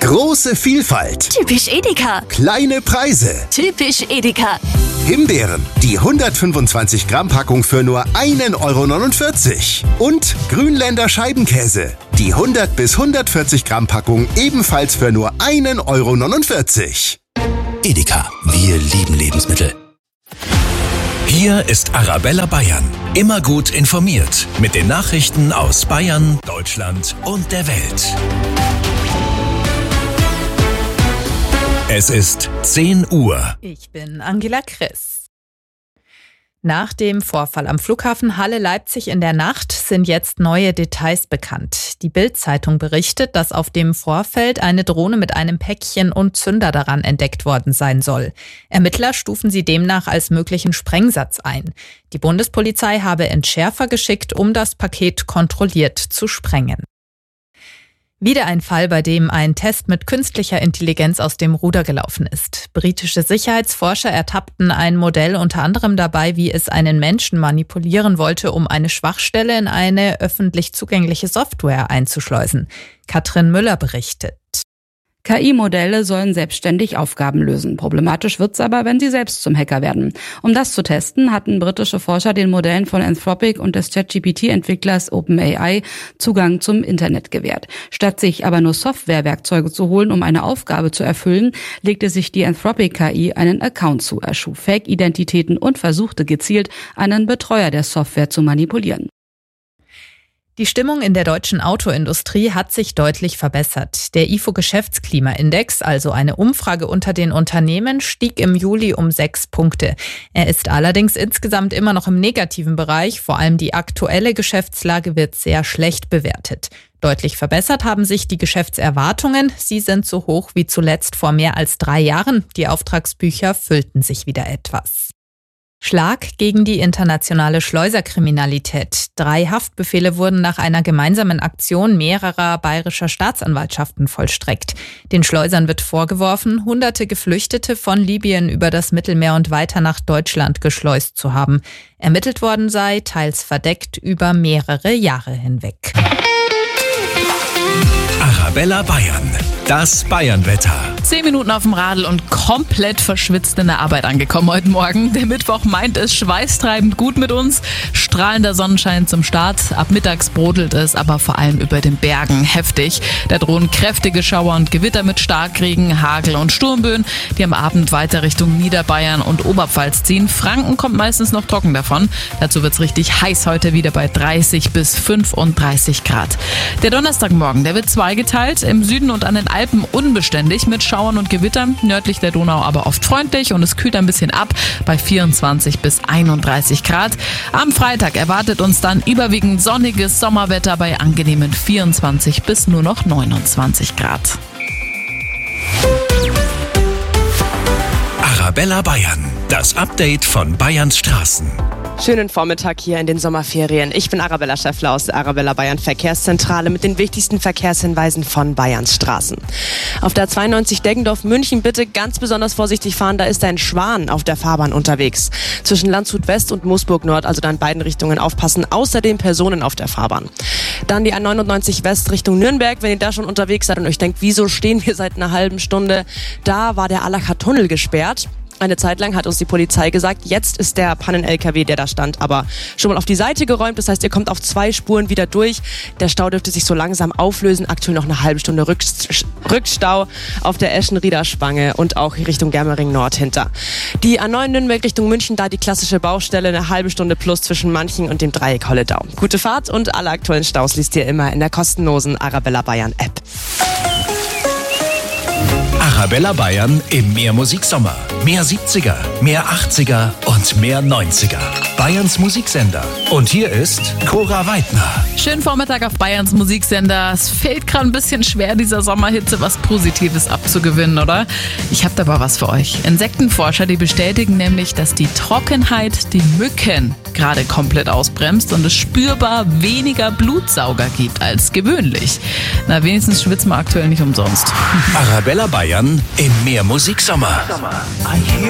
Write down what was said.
Große Vielfalt. Typisch Edeka. Kleine Preise. Typisch Edeka. Himbeeren, die 125 Gramm Packung für nur 1,49 €. Und Grünländer Scheibenkäse, die 100 bis 140 Gramm Packung ebenfalls für nur 1,49 €. Edeka, wir lieben Lebensmittel. Hier ist Arabella Bayern. Immer gut informiert mit den Nachrichten aus Bayern, Deutschland und der Welt. Es ist 10 Uhr. Ich bin Angela Kriss. Nach dem Vorfall am Flughafen Halle-Leipzig in der Nacht sind jetzt neue Details bekannt. Die Bild-Zeitung berichtet, dass auf dem Vorfeld eine Drohne mit einem Päckchen und Zünder daran entdeckt worden sein soll. Ermittler stufen sie demnach als möglichen Sprengsatz ein. Die Bundespolizei habe Entschärfer geschickt, um das Paket kontrolliert zu sprengen. Wieder ein Fall, bei dem ein Test mit künstlicher Intelligenz aus dem Ruder gelaufen ist. Britische Sicherheitsforscher ertappten ein Modell unter anderem dabei, wie es einen Menschen manipulieren wollte, um eine Schwachstelle in eine öffentlich zugängliche Software einzuschleusen. Katrin Müller berichtet. KI-Modelle sollen selbstständig Aufgaben lösen. Problematisch wird's aber, wenn sie selbst zum Hacker werden. Um das zu testen, hatten britische Forscher den Modellen von Anthropic und des ChatGPT-Entwicklers OpenAI Zugang zum Internet gewährt. Statt sich aber nur Softwarewerkzeuge zu holen, um eine Aufgabe zu erfüllen, legte sich die Anthropic-KI einen Account zu, erschuf Fake-Identitäten und versuchte gezielt, einen Betreuer der Software zu manipulieren. Die Stimmung in der deutschen Autoindustrie hat sich deutlich verbessert. Der IFO-Geschäftsklimaindex, also eine Umfrage unter den Unternehmen, stieg im Juli um 6 Punkte. Er ist allerdings insgesamt immer noch im negativen Bereich. Vor allem die aktuelle Geschäftslage wird sehr schlecht bewertet. Deutlich verbessert haben sich die Geschäftserwartungen. Sie sind so hoch wie zuletzt vor mehr als 3 Jahren. Die Auftragsbücher füllten sich wieder etwas. Schlag gegen die internationale Schleuserkriminalität. 3 Haftbefehle wurden nach einer gemeinsamen Aktion mehrerer bayerischer Staatsanwaltschaften vollstreckt. Den Schleusern wird vorgeworfen, Hunderte Geflüchtete von Libyen über das Mittelmeer und weiter nach Deutschland geschleust zu haben. Ermittelt worden sei, teils verdeckt, über mehrere Jahre hinweg. Arabella Bayern, das Bayernwetter. 10 Minuten auf dem Radl und komplett verschwitzt in der Arbeit angekommen heute Morgen. Der Mittwoch meint es schweißtreibend gut mit uns. Strahlender Sonnenschein zum Start. Ab mittags brodelt es, aber vor allem über den Bergen heftig. Da drohen kräftige Schauer und Gewitter mit Starkregen, Hagel und Sturmböen, die am Abend weiter Richtung Niederbayern und Oberpfalz ziehen. Franken kommt meistens noch trocken davon. Dazu wird's richtig heiß heute wieder bei 30 bis 35 Grad. Der Donnerstagmorgen, der wird zweigeteilt. Im Süden und an den Alpen unbeständig mit Schauern und Gewittern, nördlich der Donau aber oft freundlich und es kühlt ein bisschen ab bei 24 bis 31 Grad. Am Freitag erwartet uns dann überwiegend sonniges Sommerwetter bei angenehmen 24 bis nur noch 29 Grad. Arabella Bayern, das Update von Bayerns Straßen. Schönen Vormittag hier in den Sommerferien. Ich bin Arabella Schäffler aus der Arabella Bayern Verkehrszentrale mit den wichtigsten Verkehrshinweisen von Bayerns Straßen. Auf der 92 Deggendorf-München bitte ganz besonders vorsichtig fahren, da ist ein Schwan auf der Fahrbahn unterwegs. Zwischen Landshut West und Moosburg Nord, also da in beiden Richtungen aufpassen, außerdem Personen auf der Fahrbahn. Dann die A99 West Richtung Nürnberg, wenn ihr da schon unterwegs seid und euch denkt, wieso stehen wir seit einer halben Stunde? Da war der Allacher-Tunnel gesperrt. Eine Zeit lang hat uns die Polizei gesagt, jetzt ist der Pannen-LKW, der da stand, aber schon mal auf die Seite geräumt. Das heißt, ihr kommt auf 2 Spuren wieder durch. Der Stau dürfte sich so langsam auflösen. Aktuell noch eine halbe Stunde Rückstau auf der Eschenrieder Spange und auch Richtung Germering Nord hinter. Die A9 Nürnberg Richtung München, da die klassische Baustelle, eine halbe Stunde plus zwischen Manching und dem Dreieck Holledau. Gute Fahrt und alle aktuellen Staus liest ihr immer in der kostenlosen Arabella Bayern App. Arabella Bayern im Mehr-Musik-Sommer. Mehr 70er, mehr 80er und mehr 90er. Bayerns Musiksender. Und hier ist Cora Weidner. Schönen Vormittag auf Bayerns Musiksender. Es fällt gerade ein bisschen schwer, dieser Sommerhitze was Positives abzugewinnen, oder? Ich habe da aber was für euch. Insektenforscher, die bestätigen nämlich, dass die Trockenheit die Mücken gerade komplett ausbremst und es spürbar weniger Blutsauger gibt als gewöhnlich. Na, wenigstens schwitzen wir aktuell nicht umsonst. Arabella Bayern im Mehr-Musik-Sommer.